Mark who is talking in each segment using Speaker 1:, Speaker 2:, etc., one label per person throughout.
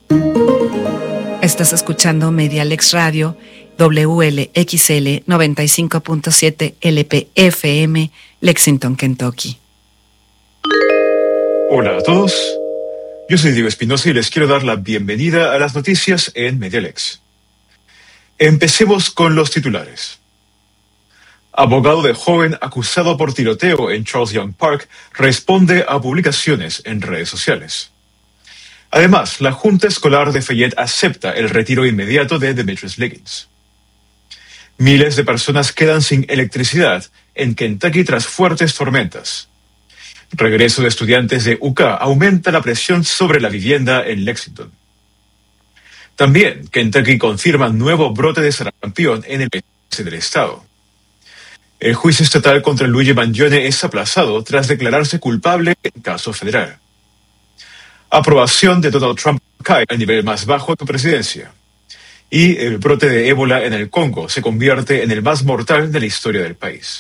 Speaker 1: Estás escuchando Medialex Radio, WLXL 95.7 LPFM, Lexington, Kentucky.
Speaker 2: Hola a todos, yo soy Diego Espinosa y les quiero dar la bienvenida a las noticias en Medialex. Empecemos con los titulares. Abogado de joven acusado por tiroteo en Charles Young Park responde a publicaciones en redes sociales. Además, la Junta Escolar de Fayette acepta el retiro inmediato de Demetrius Liggins. Miles de personas quedan sin electricidad en Kentucky tras fuertes tormentas. Regreso de estudiantes de UK aumenta la presión sobre la vivienda en Lexington. También, Kentucky confirma nuevo brote de sarampión en el este del estado. El juicio estatal contra Luigi Mangione es aplazado tras declararse culpable en caso federal. Aprobación de Donald Trump cae al nivel más bajo de su presidencia. Y el brote de ébola en el Congo se convierte en el más mortal de la historia del país.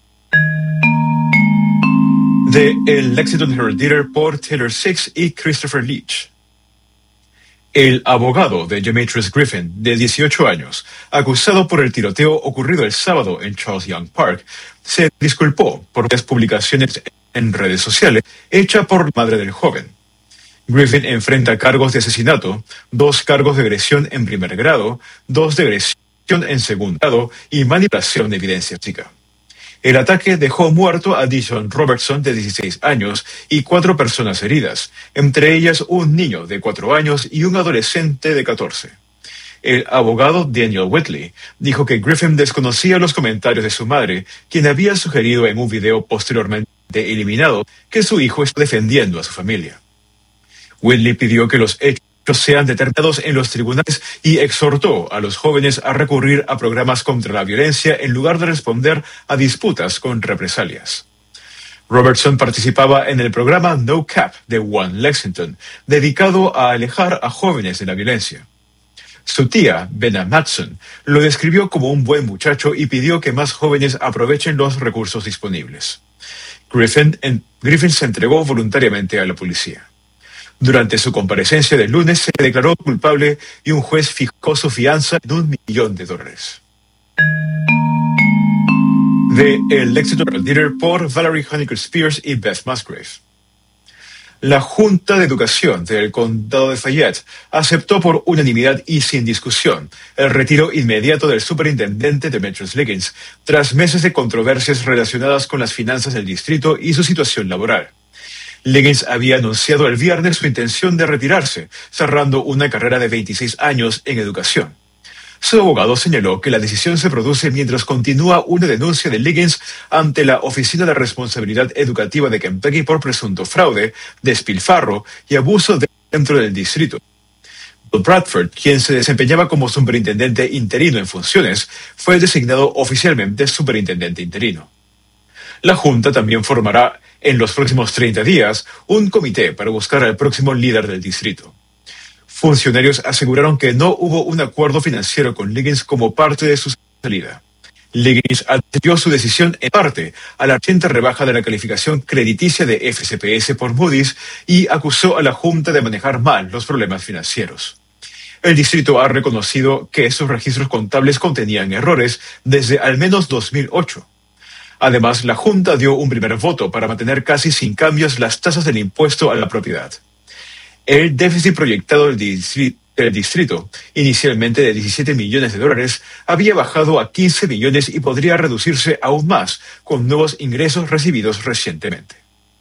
Speaker 2: De el Lexington Herald-Leader por Taylor Six y Christopher Leach. El abogado de Demetrius Griffin, de 18 años, acusado por el tiroteo ocurrido el sábado en Charles Young Park, se disculpó por las publicaciones en redes sociales hechas por la madre del joven. Griffin enfrenta cargos de asesinato, 2 cargos de agresión en primer grado, 2 de agresión en segundo grado y manipulación de evidencia física. El ataque dejó muerto a Dijon Robertson, de 16 años, y 4 personas heridas, entre ellas un niño de 4 años y un adolescente de 14. El abogado Daniel Whitley dijo que Griffin desconocía los comentarios de su madre, quien había sugerido en un video posteriormente eliminado que su hijo está defendiendo a su familia. Whitley pidió que los hechos sean determinados en los tribunales y exhortó a los jóvenes a recurrir a programas contra la violencia en lugar de responder a disputas con represalias. Robertson participaba en el programa No Cap de One Lexington, dedicado a alejar a jóvenes de la violencia. Su tía, Benna Matson, lo describió como un buen muchacho y pidió que más jóvenes aprovechen los recursos disponibles. Griffin se entregó voluntariamente a la policía. Durante su comparecencia del lunes se declaró culpable y un juez fijó su fianza en $1 millón. De el Lexington Herald-Leader por Valerie Honeycutt Spears y Beth Musgrave. La Junta de Educación del Condado de Fayette aceptó por unanimidad y sin discusión el retiro inmediato del superintendente Demetrius Liggins, tras meses de controversias relacionadas con las finanzas del distrito y su situación laboral. Liggins había anunciado el viernes su intención de retirarse, cerrando una carrera de 26 años en educación. Su abogado señaló que la decisión se produce mientras continúa una denuncia de Liggins ante la Oficina de Responsabilidad Educativa de Kentucky por presunto fraude, despilfarro y abuso dentro del distrito. Bill Bradford, quien se desempeñaba como superintendente interino en funciones, fue designado oficialmente superintendente interino. La Junta también formará en los próximos 30 días un comité para buscar al próximo líder del distrito. Funcionarios aseguraron que no hubo un acuerdo financiero con Liggins como parte de su salida. Liggins atribuyó su decisión en parte a la reciente rebaja de la calificación crediticia de FCPS por Moody's y acusó a la Junta de manejar mal los problemas financieros. El distrito ha reconocido que sus registros contables contenían errores desde al menos 2008. Además, la Junta dio un primer voto para mantener casi sin cambios las tasas del impuesto a la propiedad. El déficit proyectado del distrito, inicialmente de $17 millones, había bajado a 15 millones y podría reducirse aún más con nuevos ingresos recibidos recientemente.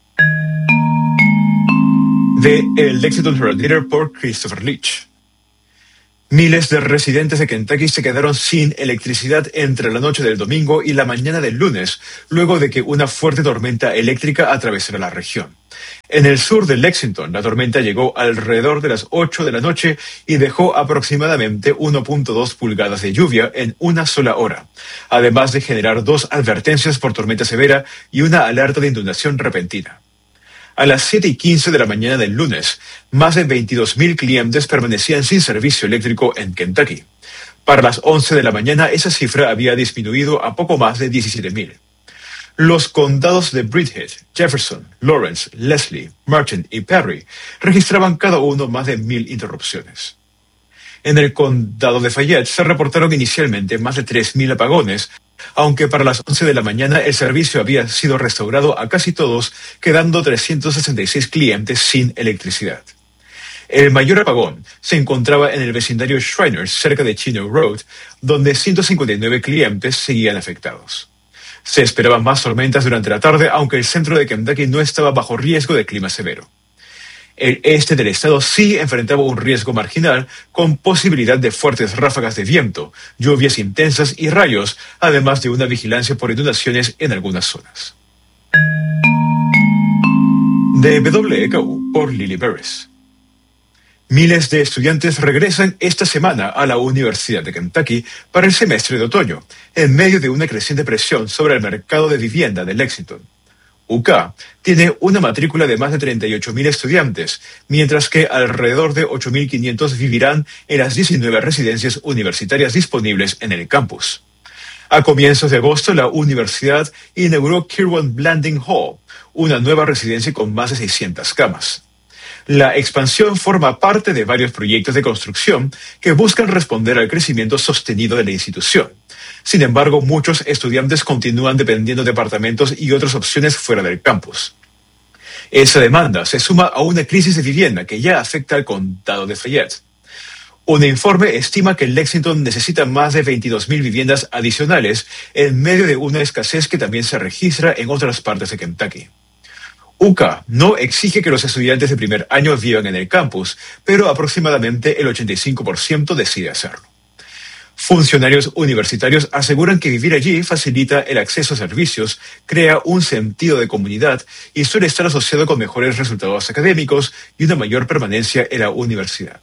Speaker 2: De el Lexington Herald-Leader por Christopher Leach. Miles de residentes de Kentucky se quedaron sin electricidad entre la noche del domingo y la mañana del lunes, luego de que una fuerte tormenta eléctrica atravesara la región. En el sur de Lexington, la tormenta llegó alrededor de las 8 de la noche y dejó aproximadamente 1.2 pulgadas de lluvia en una sola hora, además de generar 2 advertencias por tormenta severa y una alerta de inundación repentina. A las 7:15 de la mañana del lunes, más de 22,000 clientes permanecían sin servicio eléctrico en Kentucky. Para las 11 de la mañana, esa cifra había disminuido a poco más de 17,000. Los condados de Bridgehead, Jefferson, Lawrence, Leslie, Martin y Perry registraban cada uno más de 1,000 interrupciones. En el condado de Fayette se reportaron inicialmente más de 3,000 apagones, aunque para las 11 de la mañana el servicio había sido restaurado a casi todos, quedando 366 clientes sin electricidad. El mayor apagón se encontraba en el vecindario Shriners, cerca de Chino Road, donde 159 clientes seguían afectados. Se esperaban más tormentas durante la tarde, aunque el centro de Kentucky no estaba bajo riesgo de clima severo. El este del estado sí enfrentaba un riesgo marginal, con posibilidad de fuertes ráfagas de viento, lluvias intensas y rayos, además de una vigilancia por inundaciones en algunas zonas. De WKU por Lily Beres. Miles de estudiantes regresan esta semana a la Universidad de Kentucky para el semestre de otoño, en medio de una creciente presión sobre el mercado de vivienda de Lexington. UK tiene una matrícula de más de 38,000 estudiantes, mientras que alrededor de 8,500 vivirán en las 19 residencias universitarias disponibles en el campus. A comienzos de agosto, la universidad inauguró Kirwan Blanding Hall, una nueva residencia con más de 600 camas. La expansión forma parte de varios proyectos de construcción que buscan responder al crecimiento sostenido de la institución. Sin embargo, muchos estudiantes continúan dependiendo de apartamentos y otras opciones fuera del campus. Esa demanda se suma a una crisis de vivienda que ya afecta al condado de Fayette. Un informe estima que Lexington necesita más de 22,000 viviendas adicionales en medio de una escasez que también se registra en otras partes de Kentucky. UCA no exige que los estudiantes de primer año vivan en el campus, pero aproximadamente el 85% decide hacerlo. Funcionarios universitarios aseguran que vivir allí facilita el acceso a servicios, crea un sentido de comunidad y suele estar asociado con mejores resultados académicos y una mayor permanencia en la universidad.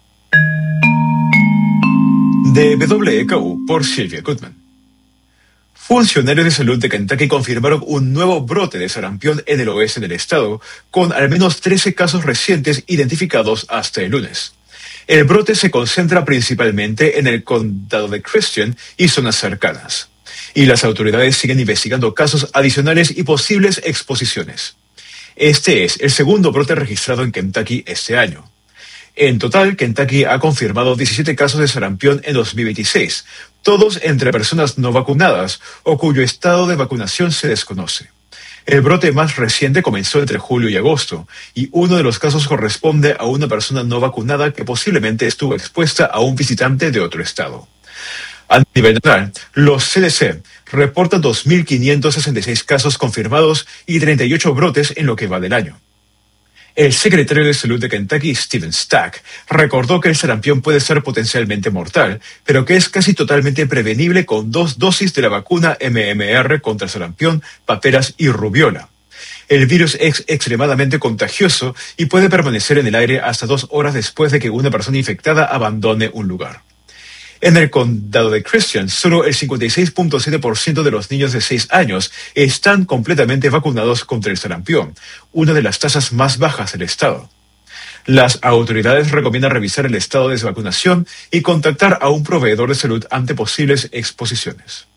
Speaker 2: De WKU por Sylvia Goodman. Funcionarios de salud de Kentucky confirmaron un nuevo brote de sarampión en el oeste del estado, con al menos 13 casos recientes identificados hasta el lunes. El brote se concentra principalmente en el condado de Christian y zonas cercanas, y las autoridades siguen investigando casos adicionales y posibles exposiciones. Este es el segundo brote registrado en Kentucky este año. En total, Kentucky ha confirmado 17 casos de sarampión en 2026, todos entre personas no vacunadas o cuyo estado de vacunación se desconoce. El brote más reciente comenzó entre julio y agosto, y uno de los casos corresponde a una persona no vacunada que posiblemente estuvo expuesta a un visitante de otro estado. A nivel nacional, los CDC reportan 2,566 casos confirmados y 38 brotes en lo que va del año. El secretario de Salud de Kentucky, Stephen Stack, recordó que el sarampión puede ser potencialmente mortal, pero que es casi totalmente prevenible con 2 dosis de la vacuna MMR contra sarampión, paperas y rubiola. El virus es extremadamente contagioso y puede permanecer en el aire hasta 2 horas después de que una persona infectada abandone un lugar. En el condado de Christian, solo el 56.7% de los niños de 6 años están completamente vacunados contra el sarampión, una de las tasas más bajas del estado. Las autoridades recomiendan revisar el estado de vacunación y contactar a un proveedor de salud ante posibles exposiciones.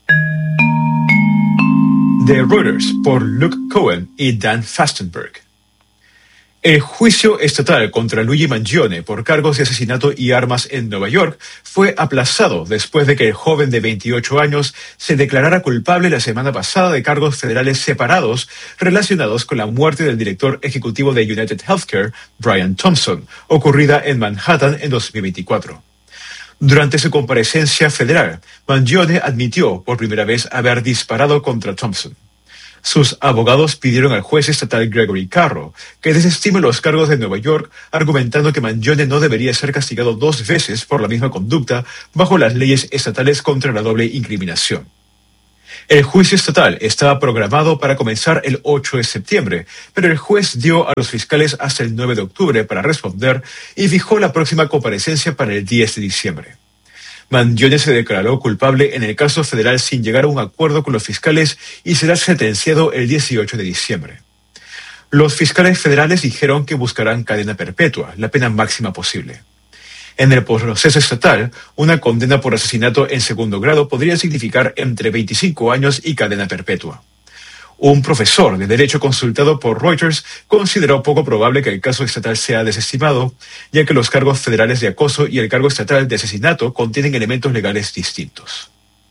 Speaker 2: De Reuters por Luke Cohen y Dan Fastenberg. El juicio estatal contra Luigi Mangione por cargos de asesinato y armas en Nueva York fue aplazado después de que el joven de 28 años se declarara culpable la semana pasada de cargos federales separados relacionados con la muerte del director ejecutivo de United Healthcare, Brian Thompson, ocurrida en Manhattan en 2024. Durante su comparecencia federal, Mangione admitió por primera vez haber disparado contra Thompson. Sus abogados pidieron al juez estatal Gregory Carro que desestime los cargos de Nueva York, argumentando que Mangione no debería ser castigado 2 veces por la misma conducta bajo las leyes estatales contra la doble incriminación. El juicio estatal estaba programado para comenzar el 8 de septiembre, pero el juez dio a los fiscales hasta el 9 de octubre para responder y fijó la próxima comparecencia para el 10 de diciembre. Mangione se declaró culpable en el caso federal sin llegar a un acuerdo con los fiscales y será sentenciado el 18 de diciembre. Los fiscales federales dijeron que buscarán cadena perpetua, la pena máxima posible. En el proceso estatal, una condena por asesinato en segundo grado podría significar entre 25 años y cadena perpetua. Un profesor de Derecho consultado por Reuters consideró poco probable que el caso estatal sea desestimado, ya que los cargos federales de acoso y el cargo estatal de asesinato contienen elementos legales distintos.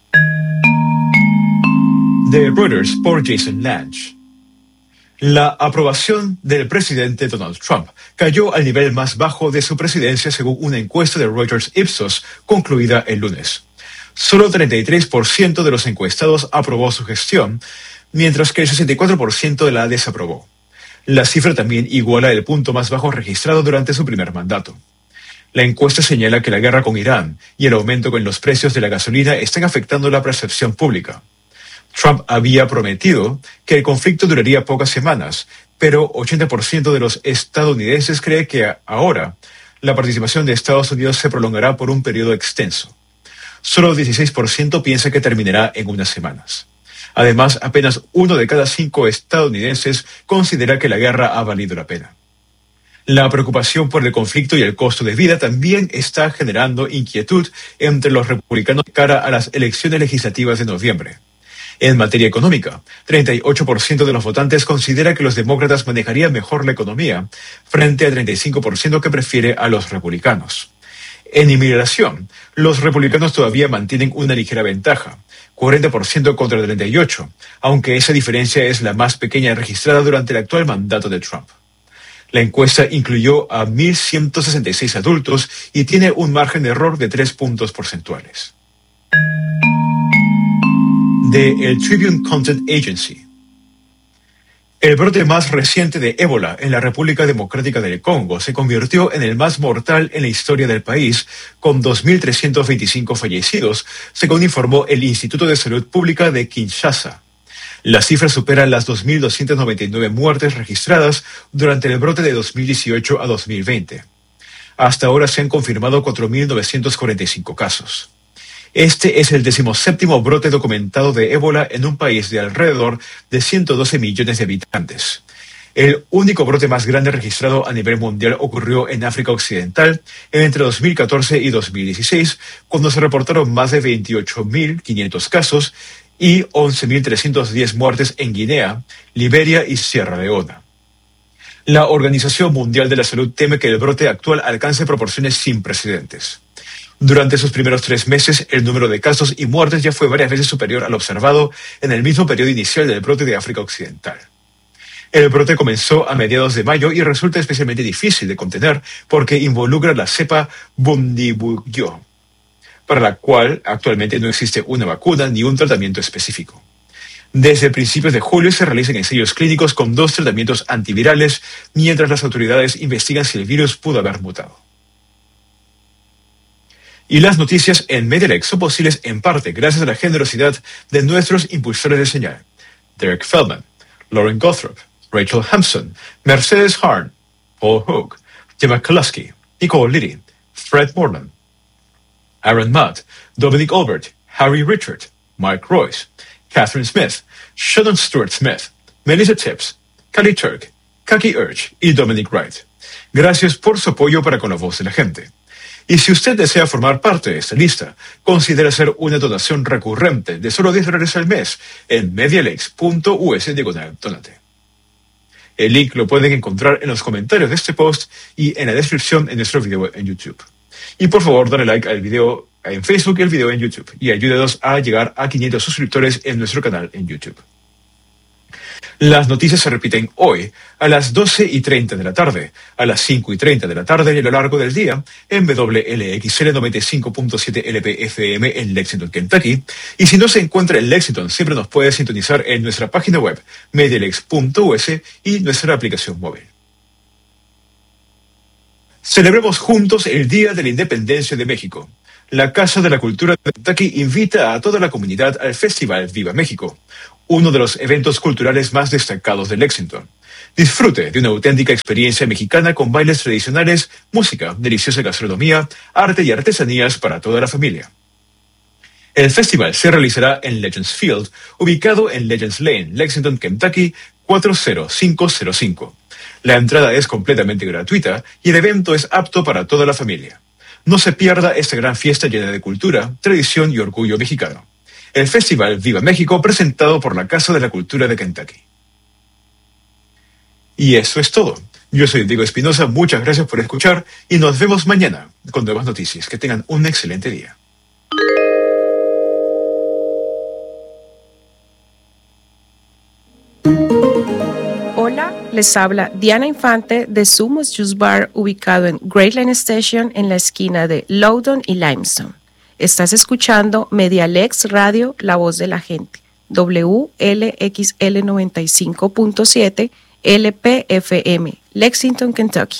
Speaker 2: De Reuters por Jason Lange. La aprobación del presidente Donald Trump cayó al nivel más bajo de su presidencia según una encuesta de Reuters Ipsos concluida el lunes. Solo 33% de los encuestados aprobó su gestión, mientras que el 64% la desaprobó. La cifra también iguala el punto más bajo registrado durante su primer mandato. La encuesta señala que la guerra con Irán y el aumento en los precios de la gasolina están afectando la percepción pública. Trump había prometido que el conflicto duraría pocas semanas, pero 80% de los estadounidenses cree que ahora la participación de Estados Unidos se prolongará por un periodo extenso. Solo 16% piensa que terminará en unas semanas. Además, apenas 1 de cada 5 estadounidenses considera que la guerra ha valido la pena. La preocupación por el conflicto y el costo de vida también está generando inquietud entre los republicanos de cara a las elecciones legislativas de noviembre. En materia económica, 38% de los votantes considera que los demócratas manejarían mejor la economía, frente al 35% que prefiere a los republicanos. En inmigración, los republicanos todavía mantienen una ligera ventaja, 40% contra 38%, aunque esa diferencia es la más pequeña registrada durante el actual mandato de Trump. La encuesta incluyó a 1.166 adultos y tiene un margen de error de 3 puntos porcentuales. De el Tribune Content Agency. El brote más reciente de ébola en la República Democrática del Congo se convirtió en el más mortal en la historia del país, con 2.325 fallecidos, según informó el Instituto de Salud Pública de Kinshasa. La cifra supera las 2.299 muertes registradas durante el brote de 2018 a 2020. Hasta ahora se han confirmado 4.945 casos. Este es el 17º brote documentado de ébola en un país de alrededor de 112 millones de habitantes. El único brote más grande registrado a nivel mundial ocurrió en África Occidental entre 2014 y 2016, cuando se reportaron más de 28.500 casos y 11.310 muertes en Guinea, Liberia y Sierra Leona. La Organización Mundial de la Salud teme que el brote actual alcance proporciones sin precedentes. Durante sus primeros 3 meses, el número de casos y muertes ya fue varias veces superior al observado en el mismo periodo inicial del brote de África Occidental. El brote comenzó a mediados de mayo y resulta especialmente difícil de contener porque involucra la cepa Bundibugyo, para la cual actualmente no existe una vacuna ni un tratamiento específico. Desde principios de julio se realizan ensayos clínicos con 2 tratamientos antivirales, mientras las autoridades investigan si el virus pudo haber mutado. Y las noticias en Medialex son posibles en parte gracias a la generosidad de nuestros impulsores de señal: Derek Feldman, Lauren Gothrop, Rachel Hampson, Mercedes Harn, Paul Hook, Gemma Kolaski, Nicole Liddy, Fred Morland, Aaron Mudd, Dominic Albert, Harry Richard, Mike Royce, Catherine Smith, Shannon Stewart Smith, Melissa Tips, Cali Turk, Kaki Urch y Dominic Wright. Gracias por su apoyo para con la voz de la gente. Y si usted desea formar parte de esta lista, considere hacer una donación recurrente de solo $10 al mes en medialex.us/donate. El link lo pueden encontrar en los comentarios de este post y en la descripción en nuestro video en YouTube. Y por favor, dale like al video en Facebook y el video en YouTube. Y ayúdenos a llegar a 500 suscriptores en nuestro canal en YouTube. Las noticias se repiten hoy a las 12:30 de la tarde, a las 5:30 de la tarde y a lo largo del día en WLXL 95.7 LPFM en Lexington, Kentucky. Y si no se encuentra en Lexington, siempre nos puede sintonizar en nuestra página web medialex.us y nuestra aplicación móvil. Celebremos juntos el Día de la Independencia de México. La Casa de la Cultura de Kentucky invita a toda la comunidad al Festival Viva México, uno de los eventos culturales más destacados de Lexington. Disfrute de una auténtica experiencia mexicana con bailes tradicionales, música, deliciosa gastronomía, arte y artesanías para toda la familia. El festival se realizará en Legends Field, ubicado en Legends Lane, Lexington, Kentucky, 40505. La entrada es completamente gratuita y el evento es apto para toda la familia. No se pierda esta gran fiesta llena de cultura, tradición y orgullo mexicano. el Festival Viva México presentado por la Casa de la Cultura de Kentucky. Y eso es todo. Yo soy Diego Espinosa, muchas gracias por escuchar y nos vemos mañana con nuevas noticias. Que tengan un excelente día.
Speaker 3: Hola, les habla Diana Infante de Sumos Juice Bar, ubicado en Great Line Station en la esquina de Loudoun y Limestone. Estás escuchando Medialex Radio, la voz de la gente, WLXL 95.7 LPFM, Lexington, Kentucky.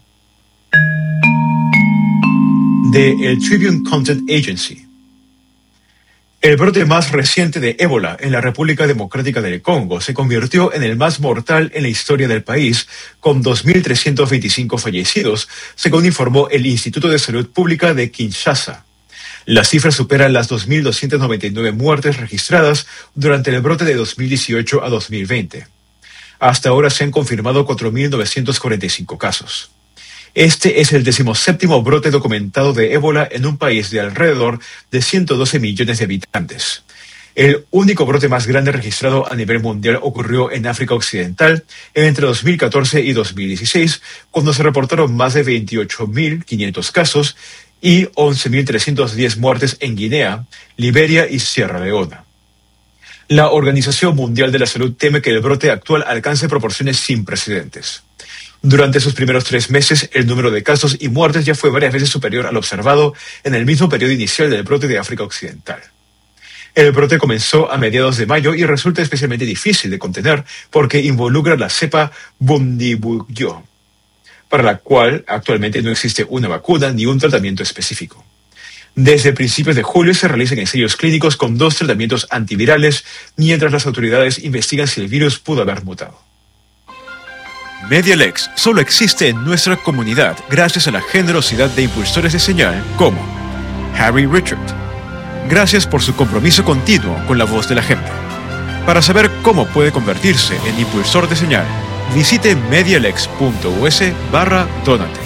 Speaker 2: De el Tribune Content Agency. El brote más reciente de ébola en la República Democrática del Congo se convirtió en el más mortal en la historia del país, con 2.325 fallecidos, según informó el Instituto de Salud Pública de Kinshasa. La cifra supera las 2.299 muertes registradas durante el brote de 2018 a 2020. Hasta ahora se han confirmado 4.945 casos. Este es el 17º brote documentado de ébola en un país de alrededor de 112 millones de habitantes. El único brote más grande registrado a nivel mundial ocurrió en África Occidental entre 2014 y 2016, cuando se reportaron más de 28.500 casos y 11.310 muertes en Guinea, Liberia y Sierra Leona. La Organización Mundial de la Salud teme que el brote actual alcance proporciones sin precedentes. Durante sus primeros 3 meses, el número de casos y muertes ya fue varias veces superior al observado en el mismo periodo inicial del brote de África Occidental. El brote comenzó a mediados de mayo y resulta especialmente difícil de contener porque involucra la cepa Bundibugyo, para la cual actualmente no existe una vacuna ni un tratamiento específico. Desde principios de julio se realizan ensayos clínicos con 2 tratamientos antivirales, mientras las autoridades investigan si el virus pudo haber mutado. Medialex solo existe en nuestra comunidad gracias a la generosidad de impulsores de señal como Harry Richard. Gracias por su compromiso continuo con la voz de la gente. Para saber cómo puede convertirse en impulsor de señal, visite medialex.us/donate.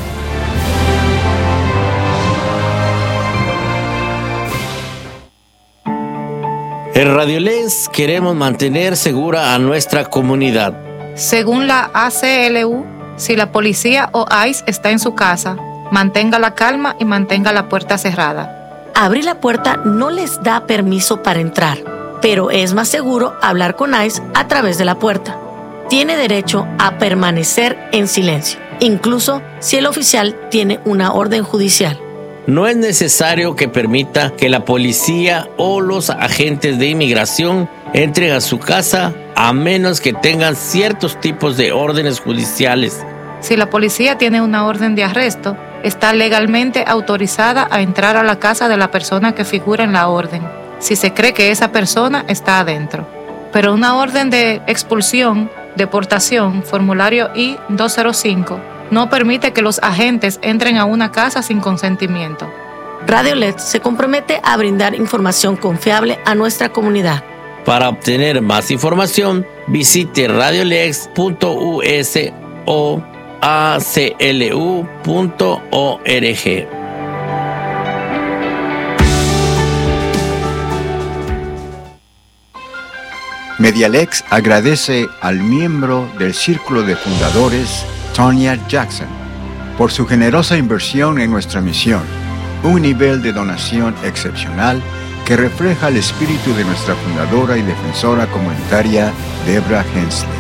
Speaker 4: En Radiolex queremos mantener segura a nuestra comunidad.
Speaker 5: Según la ACLU, si la policía o ICE está en su casa, mantenga la calma y mantenga la puerta cerrada.
Speaker 6: Abrir la puerta no les da permiso para entrar, pero es más seguro hablar con ICE a través de la puerta. Tiene derecho a permanecer en silencio, incluso si el oficial tiene una orden judicial.
Speaker 4: No es necesario que permita que la policía o los agentes de inmigración entren a su casa a menos que tengan ciertos tipos de órdenes judiciales.
Speaker 5: Si la policía tiene una orden de arresto, está legalmente autorizada a entrar a la casa de la persona que figura en la orden, si se cree que esa persona está adentro. Pero una orden de expulsión, deportación, formulario I-205, no permite que los agentes entren a una casa sin consentimiento.
Speaker 6: Radiolex se compromete a brindar información confiable a nuestra comunidad.
Speaker 4: Para obtener más información, visite radiolex.us o aclu.org.
Speaker 7: Medialex agradece al miembro del Círculo de Fundadores, Tonya Jackson, por su generosa inversión en nuestra misión, un nivel de donación excepcional que refleja el espíritu de nuestra fundadora y defensora comunitaria, Deborah Hensley.